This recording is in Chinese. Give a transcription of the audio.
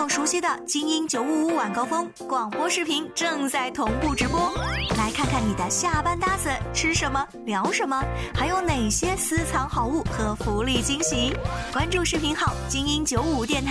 友熟悉的精英955晚高峰广播视频正在同步直播，来看看你的下班搭子吃什么聊什么，还有哪些私藏好物和福利惊喜。关注视频号精英955电台。